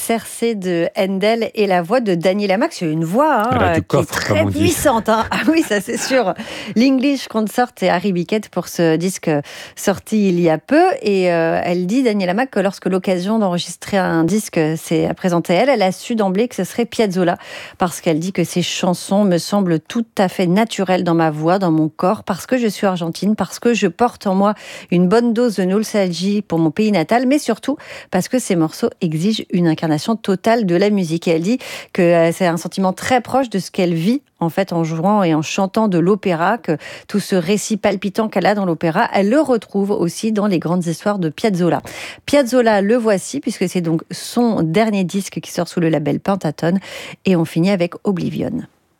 Circé de Handel et la voix de Daniela Mac. C'est une voix qui est très puissante. Ah oui, ça c'est sûr. L'English Concert et Harry Bickett pour ce disque sorti il y a peu. Et elle dit, Daniela Mac, que lorsque l'occasion d'enregistrer un disque s'est présentée à elle, elle a su d'emblée que ce serait Piazzolla, parce qu'elle dit que ses chansons me semblent tout à fait naturelles dans ma voix, dans mon corps, parce que je suis argentine, parce que je porte en moi une bonne dose de nostalgie pour mon pays natal, mais surtout parce que ces morceaux exigent une incarnation totale de la musique. Et elle dit que c'est un sentiment très proche de ce qu'elle vit en fait en jouant et en chantant de l'opéra, que tout ce récit palpitant qu'elle a dans l'opéra, elle le retrouve aussi dans les grandes histoires de Piazzolla. Piazzolla, le voici, puisque c'est donc son dernier disque qui sort sous le label Pentaton, et on finit avec Oblivion.